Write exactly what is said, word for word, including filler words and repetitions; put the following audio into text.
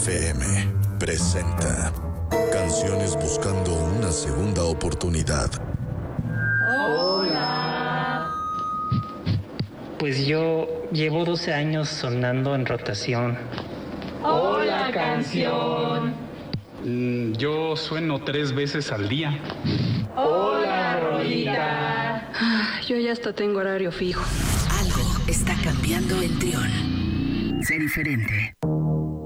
F M presenta Canciones buscando una segunda oportunidad. Hola. Pues yo llevo doce años sonando en rotación. Hola, canción. Mm, yo sueno tres veces al día. Hola, Rolita. Ah, yo ya hasta tengo horario fijo. Algo está cambiando en Trión. Sé diferente.